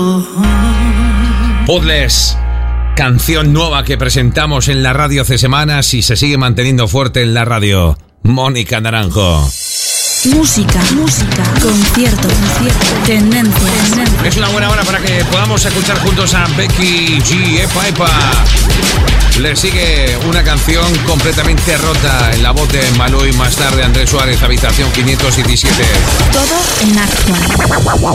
Puzzles, canción nueva que presentamos en la radio hace semanas y se sigue manteniendo fuerte en la radio. Mónica Naranjo. Música, concierto, tendencias. Es una buena hora para que podamos escuchar juntos a Becky G. Epa, epa. Le sigue una canción completamente rota en la voz de Malú y más tarde Andrés Suárez, Habitación 517. Todo en Actual.